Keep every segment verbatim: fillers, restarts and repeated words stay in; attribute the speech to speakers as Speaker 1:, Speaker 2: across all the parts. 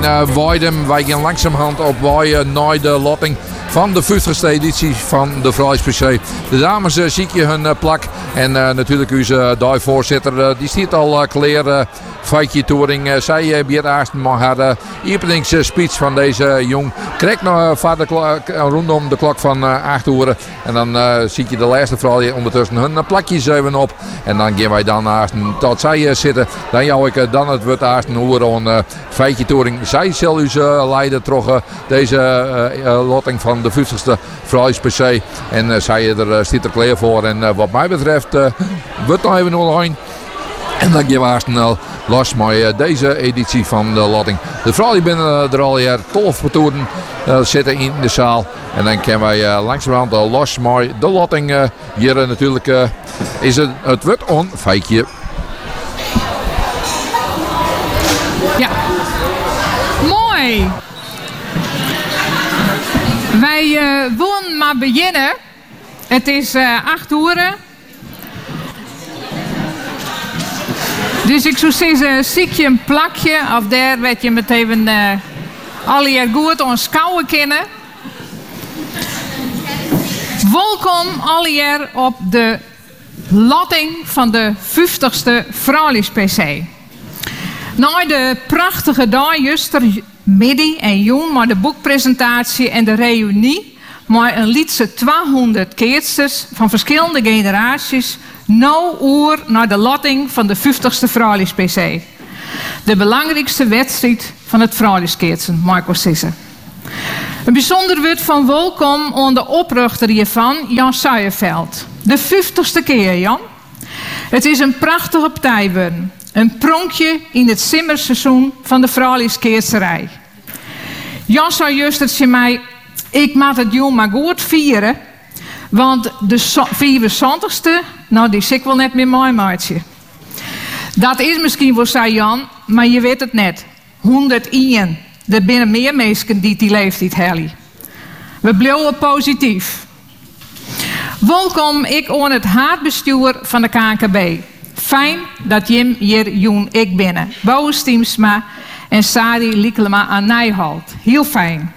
Speaker 1: uh, Weidem. Wij gaan langzamerhand op wij uh, naar de lotting van de vijftigste editie van de Fries P C. De dames uh, zie je hun uh, plak. En uh, natuurlijk onze uh, voorzitter uh, die stiert al uh, klaar. Uh, Feitje Touring. Uh, zij uh, biedt eerst maar haar uh, openingsspeech van deze uh, jong. Krijgt nog uh, vader klok, uh, rondom de klok van uh, acht uur. En dan uh, zie je de laatste vrouw ondertussen hun uh, plakjes even op. En dan gaan wij dan naast tot zij uh, zitten. Dan jou ik uh, dan het wordt eerst een uur aan uh, Feitje Touring. Zij zal u uh, leiden terug uh, deze uh, uh, lotting van de vijftigste Fries P C. En uh, zij er uh, stiet er klaar voor. En uh, wat mij betreft uh, wordt nog even online. En dan gaan we snel los met uh, deze editie van de lotting. De vrouwen binnen uh, er al hier twaalf toeren uh, zitten in de zaal. En dan kunnen wij uh, langzamerhand uh, los met de lotting. Uh, hier uh, natuurlijk uh, is het, het wordt on feitje.
Speaker 2: Ja, mooi. Wij uh, willen maar beginnen. Het is uh, acht uur. Dus ik zou zeggen, zie je een plakje of daar werd je met even uh, alle jaar goed ons kouwen kennen. Welkom alle jaar op de lotting van de vijftigste Fries P C. Na de prachtige dag juster middag en jong maar de boekpresentatie en de reunie maar een liedse tweehonderd keersters van verschillende generaties nou uur naar de lotting van de vijftigste Fries P C. De belangrijkste wedstrijd van het vrouwenskeertsen, Marco Sisse. Een bijzonder woord van welkom aan de oprichter hiervan, Jan Suijerveld. De vijftigste keer, Jan. Het is een prachtige partij. Een pronkje in het simmerseizoen van de vrouwenskeertserij. Jan zei juist dat ze mij, ik mag het jong maar goed vieren. Want de vierentwintigste, nou die zie ik wel net meer mooi maatje. Dat is misschien wel, zei Jan, maar je weet het net. honderdéén. Er binnen meer mensen die die leeftijd hebben. We blijven positief. Welkom ik aan het haatbestuur van de K N K B. Fijn dat Jim hier jong ik binnen. Boos Stiemsma en Sari Liekelema aan Nijholt. Heel fijn.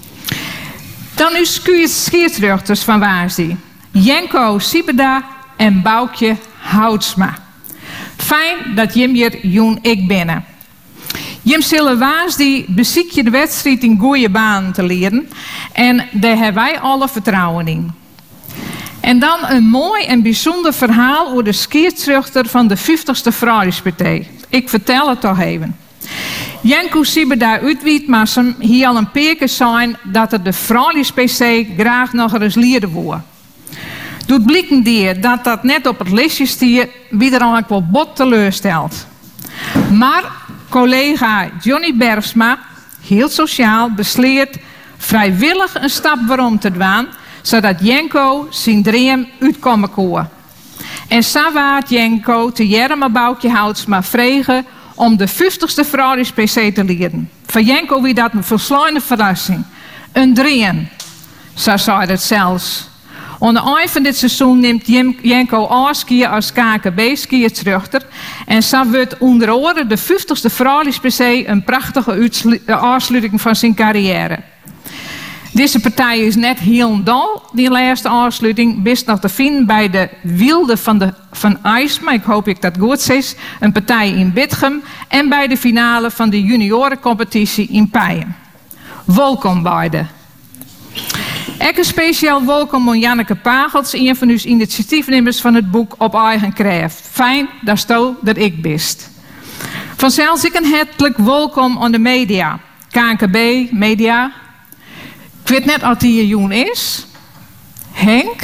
Speaker 2: Dan uw scheidsrechters van Waarsdie. Jenko Sibeda en Boukje Houtsma. Fijn dat Jim hier jong ik binnen. Jim zullen Waarsdie beziek je de wedstrijd in goede baan te leren. En daar hebben wij alle vertrouwen in. En dan een mooi en bijzonder verhaal over de scheidsrechter van de vijftigste Fries P C. Ik vertel het toch even. Jenko Sibeda uitwietmassem hier al een paar keer zijn dat er de Fries P C graag nog eens leren wil. Doet blikken die dat dat net op het listje stier wie er al wel bot teleurstelt. Maar collega Johnny Bergsma, heel sociaal, besleert vrijwillig een stap waarom te doen, zodat Jenko zijn dream uitkomen kon. En zo waard Jenko te Jerma Boukje Houtsma vregen om de vijftigste Fries P C te leren. Voor Jenko wie dat een versluinde verrassing. Een dream. Zo zei het zelfs. Aan de eind van dit seizoen neemt Jenko afskiën als K N K B-scheidsrechter. En zo wordt onder andere de vijftigste Fries P C een prachtige afsluiting van zijn carrière. Deze partij is net heel dal, die laatste afsluiting. Best nog te vinden bij de Wilde van, de, van IJsma, ik hoop ik dat goed is. Een partij in Bitgem. En bij de finale van de juniorencompetitie in Pijen. Welkom beiden. Ook een speciaal welkom aan Janneke Pagels, een van uw initiatiefnemers van het boek Op Eigen Kracht. Fijn dat sto dat ik bist. Vanzelfs ik een hartelijk welkom aan de media. K N K B, media. Ik weet net wat die jong is. Henk?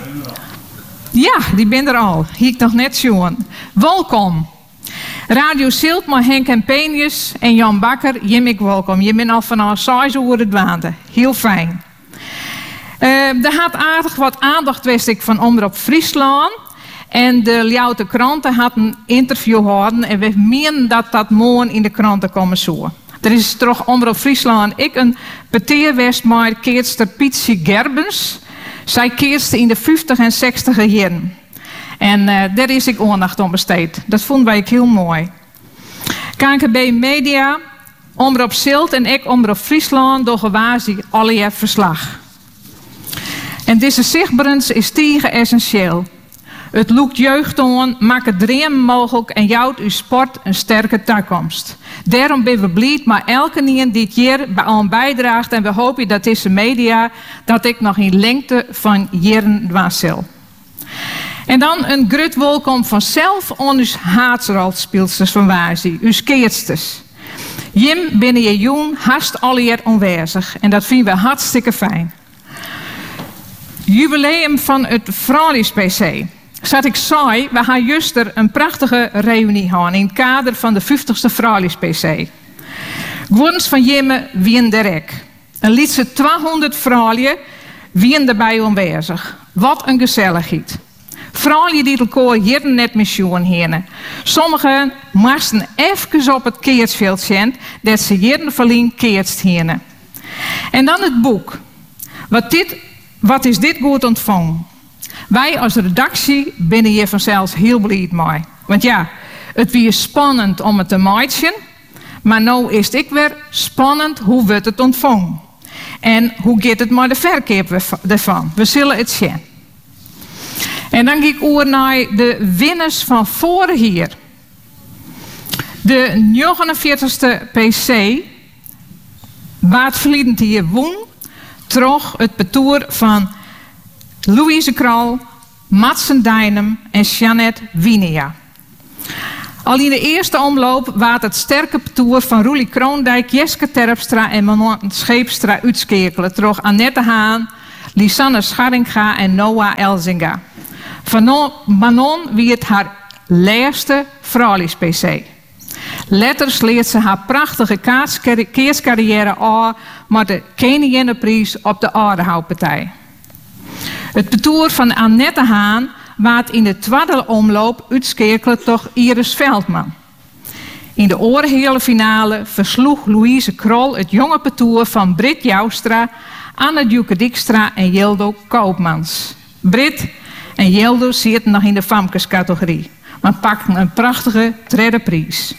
Speaker 2: Ja, die ben er al. Hier ik nog net zien. Welkom. Radio Silt, maar Henk en Peenius en Jan Bakker, Jim ik welkom. Je bent al vanaf zes uur het waande. Heel fijn. Uh, er had aardig wat aandacht wist ik van Omroep Friesland. En de Ljoute kranten had een interview gehouden. En we menen dat dat morgen in de kranten komen zo. Er is toch Omroep Friesland ik een peteerwest met keerster Pietje Gerbens. Zij keerste in de vijftig en zestig jaren. En uh, daar is ik aandacht aan besteed. Dat vonden wij heel mooi. K N K B Media, Omroep Zilt en ik Omroep Friesland door Gewazi alle verslag. En deze zichtbaarheid is tegen essentieel. Het loekt jeugd aan, maakt het dream mogelijk en jouwt uw sport een sterke toekomst. Daarom ben we blij maar elke nien die het hier aan bijdraagt en we hopen dat deze media dat ik nog in lengte van jaren waarsel. En dan een groot welkom vanzelf aan uw haatsrolspeelsters van Wazi, uw keersters. Jim binnen je jong haast alweer onwezig en dat vinden we hartstikke fijn. Jubileum van het Fralies P C. Zat ik zei, we gaan juster een prachtige reunie gaan in het kader van de vijftigste Fralies P C. Gwons van Jimme wien derek. Een liedse tweehonderd vrouwen wien daarbij aanwezig. Wat een gezelligheid. Vrouwen die elkaar hier net missioen heen. Sommigen moesten even op het keersveld zijn dat ze hier verlien keerst heen. En dan het boek. Wat, dit, wat is dit goed ontvangen? Wij als redactie binnen hier vanzelfs heel blij mee. Want ja, het was spannend om het te maken. Maar nu is het ik weer spannend hoe wordt het ontvangen. En hoe gaat het met de verkoop ervan? We zullen het zien. En dan ga ik over naar de winnaars van vorig jaar. De negenenveertigste P C, waar het verleden jaar won, troch het betoer van Louise Krol, Madsen Dijnem en Jeannette Wienia. Al in de eerste omloop waard het sterke betoer van Roelie Kroondijk, Jeske Terpstra en Manon Scheepstra uitskekelen. Troch Annette Haan, Lisanne Scharringa en Noah Elzinga. Van Manon wie het haar laatste Fralies P C. Letters leert ze haar prachtige keerscarrière aan met de Koninginnenprijs op de Aardehoutpartij. Het betoer van Annette Haan waard in de tweede omloop uitskekelen toch Iris Veldman. In de oorhele finale versloeg Louise Krol het jonge betoer van Brit Joustra, Anne Duke Dijkstra en Jildo Koopmans. Brit en Jildo zitten nog in de famkescategorie, maar pakten een prachtige derde prijs.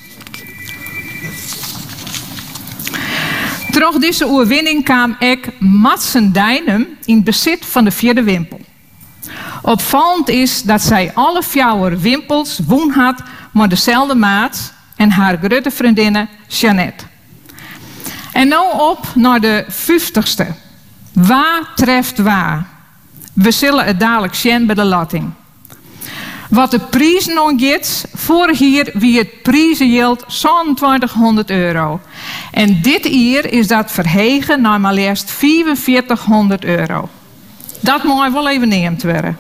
Speaker 2: Troch deze overwinning kwam ik Madsen Dijnem in bezit van de vierde wimpel. Opvallend is dat zij alle vier wimpels woon had met dezelfde maat en haar grote vriendinne Jeannette. En nu op naar de vijftigste. Waar treft waar? We zullen het dadelijk zien bij de latting. Wat de prijzen aangaat, vorig jaar wie het prijzenyield tweeëntwintighonderd euro. En dit jaar is dat verhegen naar maar liefst vijfenveertighonderd euro. Dat moet wel even neemt worden.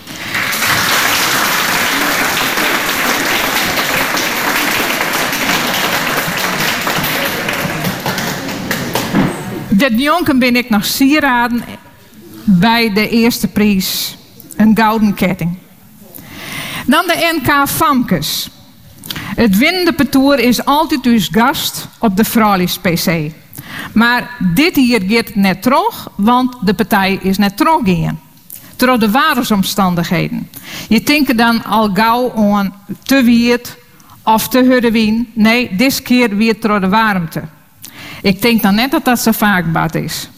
Speaker 2: Dat jonken ben ik nog sieraden bij de eerste prijs. Een gouden ketting. Dan de N K Famkes. Het winnende parcours is altijd uw gast op de Fralies P C. Maar dit hier gaat net terug, want de partij is net teruggegaan. Door de waarsomstandigheden. Je denkt dan al gauw aan te wierd of te hudde. Nee, dit keer weer door de warmte. Ik denk dan net dat dat zo vaak bad is.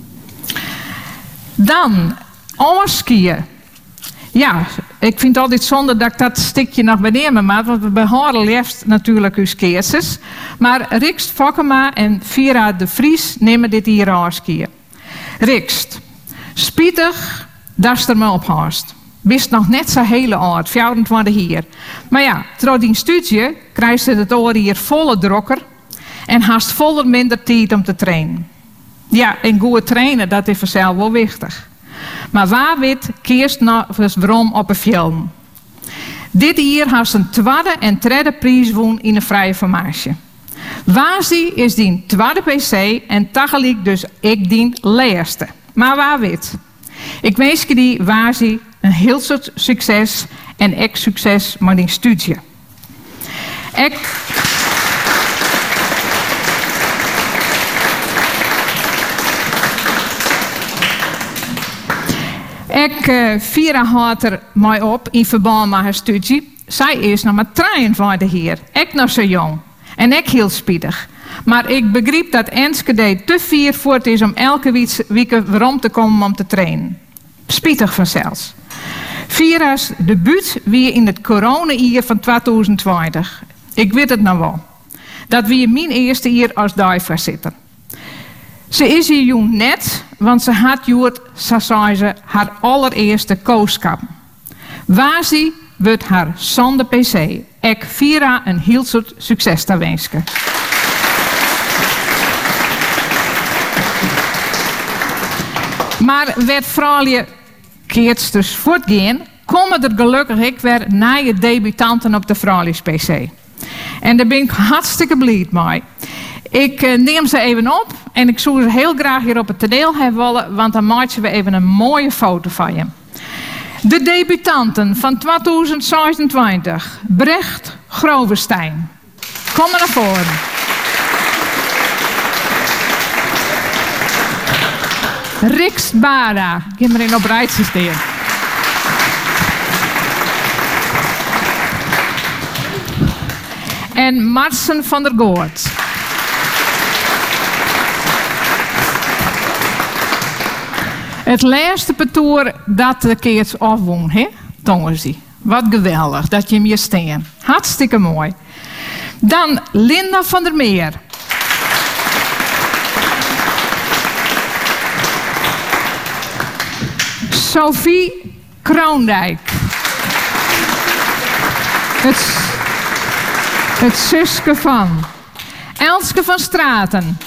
Speaker 2: Dan, oorskiën. Ja, ik vind het altijd zonde dat ik dat stukje nog benemen maak, want we behoren liefst natuurlijk uw keerses. Maar Rikst Fokkema en Vira de Vries nemen dit hier oorskiën. Rikst, spietig dat je er me op haast. Wist nog net zo hele oud, vijfentwintig hier. Maar ja, door die studie krijgt ze het oor hier volle drokker en haast voller minder tijd om te trainen. Ja, en goed trainen, dat is vanzelf wel wichtig. Maar waar weet kerst nog waarom op een film? Dit jaar had ze een tweede en derde prijs won in een vrije formatie. Wazi is die tweede P C en tegelijk dus ik die laatste. Maar waar weet? Ik wens je die Wazi een heel soort succes en ik succes met die studie. Ik... Ik uh, Vira had er mij op in verband met haar studie. Zij is nog maar drieënveertig hier. Ik nog zo jong. En ik heel spiedig. Maar ik begreep dat Enschede te fier voor het is om elke week weer om te komen om te trainen. Spietig vanzelfs. Vira's debuut weer in het corona-jaar van tweeduizend twintig. Ik weet het nou wel. Dat weer mijn eerste jaar als dijvoorzitter. Ze is hier jong net, want ze had joerd, zo zei ze, haar allereerste kooskap. Waar ze wordt haar zonder P C. Ik Vira een heel soort succes te wensen. Maar werd vrouwelijk keert dus voortgaan, komen er gelukkig ik weer nieuwe debutanten op de vrouwelijks P C. En daar ben ik hartstikke blij mee. Ik uh, neem ze even op en ik zou ze heel graag hier op het toneel hebben willen, want dan maken we even een mooie foto van je. De debutanten van tweeduizend zesentwintig. Brecht Grovenstein. Kom maar naar voren. Rix Bada. Geef maar in op rijtje staan. En Marsen van der Goort. Het laatste petoer dat de keerts afwoon, hè? Tongensie. Wat geweldig dat je hem hier staan. Hartstikke mooi. Dan Linda van der Meer. Sophie Kroondijk. Het, het zuske van. Elske van Straten.